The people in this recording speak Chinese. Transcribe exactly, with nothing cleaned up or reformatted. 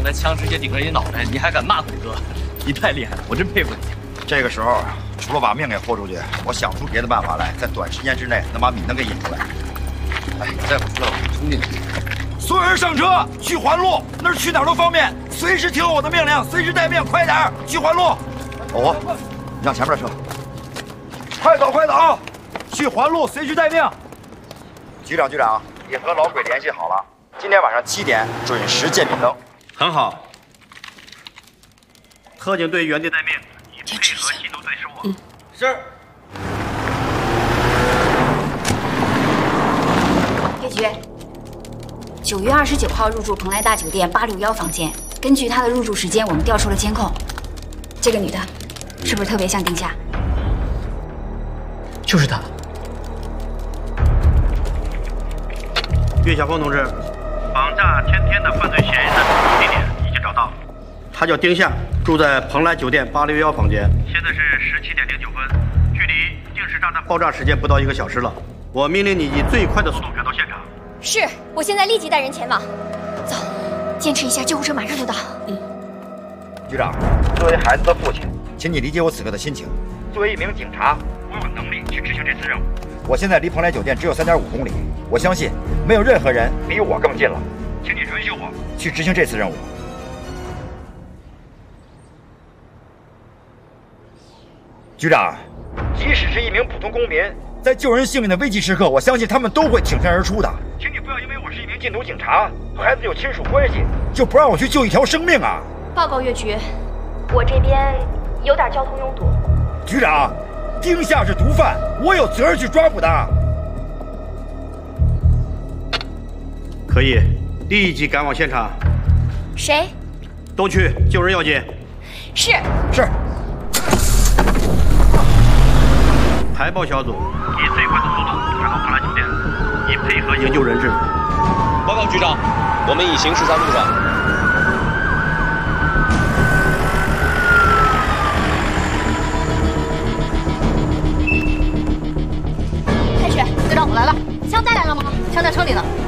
的枪直接顶着你脑袋，你还敢骂鬼哥？你太厉害了，我真佩服你。 这个时候，除了把命给豁出去，我想不出别的办法来，在短时间之内能把闵登给引出来。哎，再不知道冲进去！所有人上车，去环路，那儿去哪儿都方便，随时听我的命令，随时待命，快点儿，去环路。老胡，你上前面的车，快走快走，去环路，随时待命。局长局长，也和老鬼联系好了，今天晚上七点准时见闵登。 很好。特警队原地待命，你配合缉毒队事务。嗯， 是。 叶局，九月二十九号入住蓬莱大酒店八六幺房间。根据她的入住时间，我们调出了监控。这个女的，是不是特别像丁夏？ 就是她。 岳晓峰同志，绑架天天的犯罪嫌疑人的地点已经找到，他叫丁夏，住在蓬莱酒店八六幺房间。现在是十七点零九分，距离定时炸弹爆炸时间不到一个小时了。我命令你以最快的速度赶到现场。 是，我现在立即带人前往。走，坚持一下，救护车马上就到。嗯。 局长，作为孩子的父亲，请你理解我此刻的心情。作为一名警察，我有能力去执行这次任务。我现在离蓬莱酒店只有三点五公里，我相信没有任何人离我更近了。请你允许我去执行这次任务。局长，即使是一名普通公民，在救人性命的危急时刻，我相信他们都会挺身而出的。请你不要因为我是一名禁毒警察，和孩子有亲属关系，就不让我去救一条生命啊！ 报告岳局，我这边有点交通拥堵。 局长，丁夏是毒贩，我有责任去抓捕他。 可以，立即赶往现场。 谁？ 都去，救人要紧。 是是。 排爆小组以最快的速度赶到蓬莱酒店，以配合营救人质。 报告局长，我们已行驶在路上。 开始，队长，我来了。枪带来了吗？枪在车里呢。